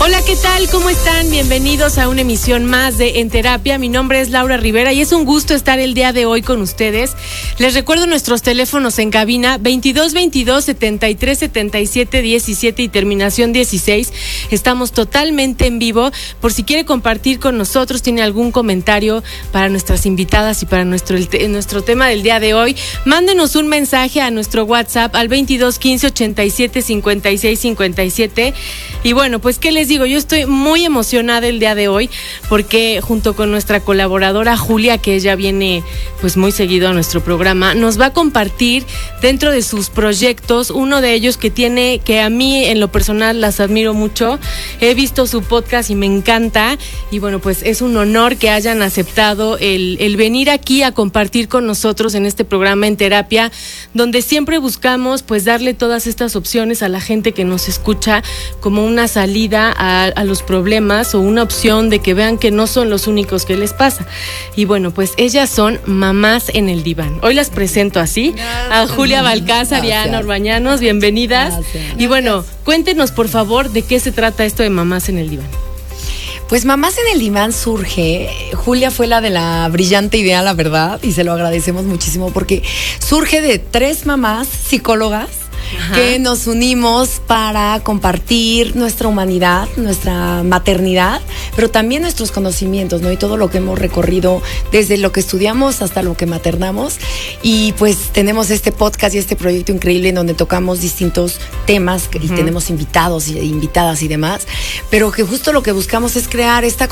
Hola, ¿qué tal? ¿Cómo están? Bienvenidos a una emisión más de En Terapia. Mi nombre es Laura Rivera y es un gusto estar el día de hoy con ustedes. Les recuerdo nuestros teléfonos en cabina 2222 73 77 17 y terminación 16. Estamos totalmente en vivo. Por si quiere compartir con nosotros, tiene algún comentario para nuestras invitadas y para nuestro tema del día de hoy, mándenos un mensaje a nuestro WhatsApp al 22 15 87 56 57. Y bueno, pues ¿qué les digo? Yo estoy muy emocionada el día de hoy porque junto con nuestra colaboradora Julia, que ella viene pues muy seguido a nuestro programa, nos va a compartir dentro de sus proyectos, uno de ellos que a mí en lo personal las admiro mucho. He visto su podcast y me encanta, y bueno, pues es un honor que hayan aceptado el venir aquí a compartir con nosotros en este programa En Terapia, donde siempre buscamos pues darle todas estas opciones a la gente que nos escucha como una salida a los problemas o una opción de que vean que no son los únicos que les pasa. Y bueno, pues ellas son Mamás en el Diván. Hoy las presento así, a Julia Balcázar y a Ana Orbañanos. Bienvenidas. Gracias. Y bueno, cuéntenos por favor de qué se trata esto de Mamás en el Diván. Pues Mamás en el Diván surge, Julia fue la de la brillante idea, la verdad, y se lo agradecemos muchísimo porque surge de 3 mamás psicólogas. Ajá. Que nos unimos para compartir nuestra humanidad, nuestra maternidad, pero también nuestros conocimientos, ¿no? Y todo lo que hemos recorrido desde lo que estudiamos hasta lo que maternamos. Y pues tenemos este podcast y este proyecto increíble en donde tocamos distintos temas y tenemos invitados y invitadas y demás, pero que justo lo que buscamos es crear esta